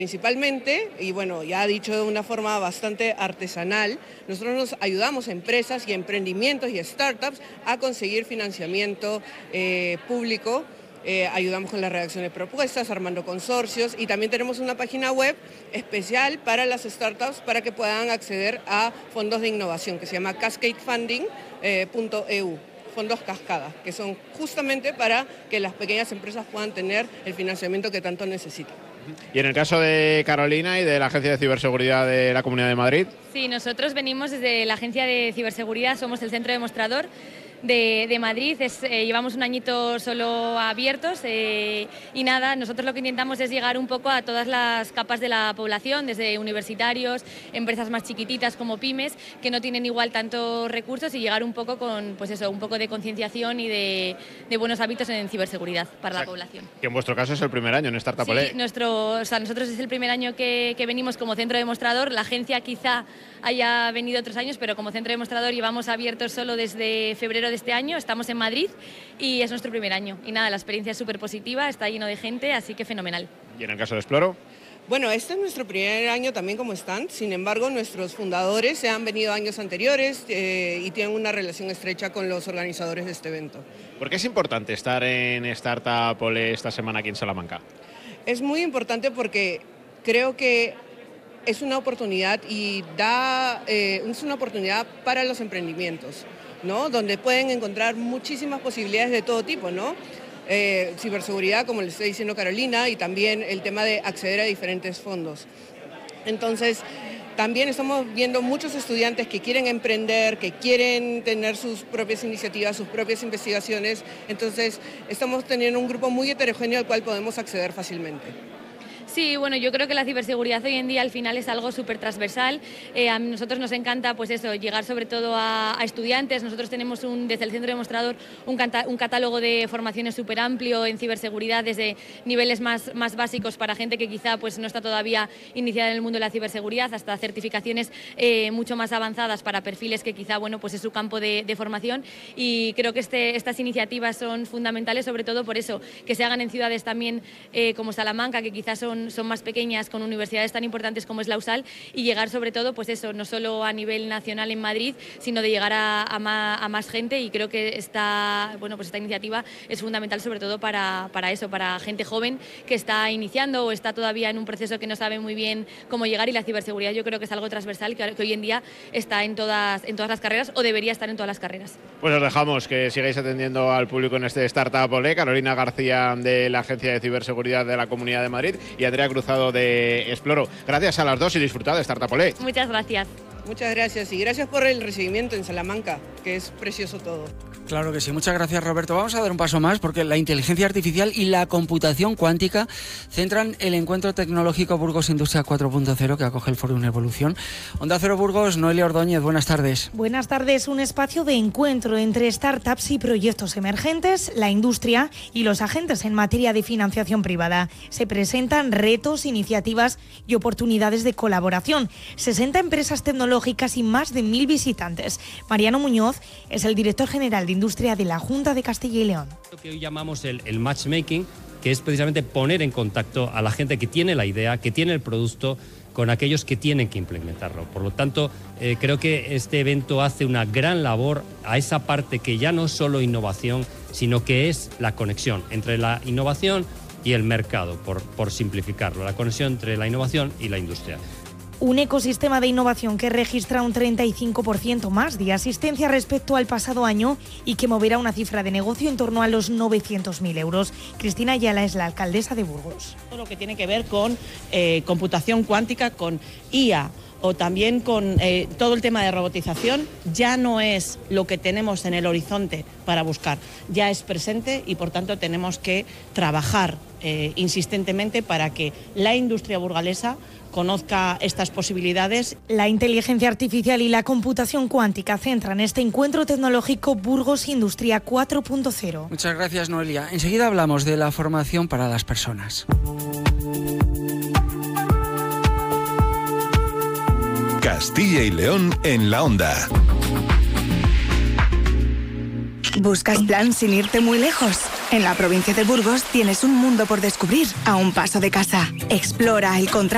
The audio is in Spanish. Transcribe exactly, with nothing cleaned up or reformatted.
Principalmente, y bueno, ya ha dicho de una forma bastante artesanal, nosotros nos ayudamos a empresas y emprendimientos y startups a conseguir financiamiento eh, público, eh, ayudamos con la redacción de propuestas, armando consorcios y también tenemos una página web especial para las startups para que puedan acceder a fondos de innovación que se llama cascade funding punto e u. Fondos cascada, que son justamente para que las pequeñas empresas puedan tener el financiamiento que tanto necesitan. Y en el caso de Carolina y de la Agencia de Ciberseguridad de la Comunidad de Madrid. Sí, nosotros venimos desde la Agencia de Ciberseguridad, somos el centro demostrador de, de Madrid, es, eh, llevamos un añito solo abiertos eh, y nada, nosotros lo que intentamos es llegar un poco a todas las capas de la población, desde universitarios, empresas más chiquititas como pymes, que no tienen igual tantos recursos y llegar un poco con, pues eso, un poco de concienciación y de, de buenos hábitos en ciberseguridad para o sea, la población. Que en vuestro caso es el primer año en Startup Olé. Sí, nuestro, o sea, nosotros es el primer año que, que venimos como centro demostrador, la agencia quizá haya venido otros años, pero como centro demostrador llevamos abiertos solo desde febrero de este año, estamos en Madrid y es nuestro primer año. Y nada, la experiencia es súper positiva, está lleno de gente, así que fenomenal. ¿Y en el caso de Exploro? Bueno, este es nuestro primer año también como stand, sin embargo nuestros fundadores se han venido años anteriores eh, y tienen una relación estrecha con los organizadores de este evento. ¿Por qué es importante estar en Startup Olé esta semana aquí en Salamanca? Es muy importante porque creo que es una oportunidad y da, eh, es una oportunidad para los emprendimientos, ¿no? Donde pueden encontrar muchísimas posibilidades de todo tipo, ¿no? Eh, ciberseguridad, como le está diciendo Carolina, y también el tema de acceder a diferentes fondos. Entonces, también estamos viendo muchos estudiantes que quieren emprender, que quieren tener sus propias iniciativas, sus propias investigaciones. Entonces, estamos teniendo un grupo muy heterogéneo al cual podemos acceder fácilmente. Sí, bueno, yo creo que la ciberseguridad hoy en día al final es algo súper transversal. Eh, a nosotros nos encanta, pues eso, llegar sobre todo a, a estudiantes. Nosotros tenemos un, desde el Centro Demostrador un, canta, un catálogo de formaciones súper amplio en ciberseguridad, desde niveles más, más básicos para gente que quizá pues, no está todavía iniciada en el mundo de la ciberseguridad, hasta certificaciones eh, mucho más avanzadas para perfiles que quizá bueno, pues es su campo de, de formación. Y creo que este, estas iniciativas son fundamentales, sobre todo por eso, que se hagan en ciudades también eh, como Salamanca, que quizás son son más pequeñas, con universidades tan importantes como es la USAL, y llegar sobre todo, pues eso, no solo a nivel nacional en Madrid, sino de llegar a, a, más, a más gente, y creo que esta, bueno, pues esta iniciativa es fundamental sobre todo para, para eso, para gente joven que está iniciando o está todavía en un proceso que no sabe muy bien cómo llegar, y la ciberseguridad yo creo que es algo transversal que, que hoy en día está en todas, en todas las carreras, o debería estar en todas las carreras. Pues os dejamos que sigáis atendiendo al público en este Startup Olé. Carolina García de la Agencia de Ciberseguridad de la Comunidad de Madrid y Andrea Cruzado de Exploro. Gracias a las dos y disfrutad de Startup Olé. Muchas gracias. Muchas gracias y gracias por el recibimiento en Salamanca, que es precioso todo. Claro que sí, muchas gracias Roberto. Vamos a dar un paso más porque la inteligencia artificial y la computación cuántica centran el encuentro tecnológico Burgos Industria cuatro punto cero que acoge el Fórum Evolución. Onda Cero Burgos, Noelia Ordóñez, buenas tardes. Buenas tardes, un espacio de encuentro entre startups y proyectos emergentes, la industria y los agentes en materia de financiación privada. Se presentan retos, iniciativas y oportunidades de colaboración. sesenta empresas tecnológicas y más de mil visitantes. Mariano Muñoz es el director general de Industria de la Junta de Castilla y León. Lo que hoy llamamos el, el matchmaking, que es precisamente poner en contacto a la gente que tiene la idea, que tiene el producto, con aquellos que tienen que implementarlo. Por lo tanto, eh, creo que este evento hace una gran labor a esa parte que ya no es solo innovación, sino que es la conexión entre la innovación y el mercado, por, por simplificarlo, la conexión entre la innovación y la industria. Un ecosistema de innovación que registra un treinta y cinco por ciento más de asistencia respecto al pasado año y que moverá una cifra de negocio en torno a los novecientos mil euros. Cristina Ayala es la alcaldesa de Burgos. Todo lo que tiene que ver con eh, computación cuántica, con I A, o también con eh, todo el tema de robotización, ya no es lo que tenemos en el horizonte para buscar, ya es presente y por tanto tenemos que trabajar eh, insistentemente para que la industria burgalesa conozca estas posibilidades. La inteligencia artificial y la computación cuántica centran este encuentro tecnológico Burgos Industria cuatro punto cero. Muchas gracias, Noelia. Enseguida hablamos de la formación para las personas. Castilla y León en la onda. ¿Buscas plan sin irte muy lejos? En la provincia de Burgos tienes un mundo por descubrir a un paso de casa. Explora el contraste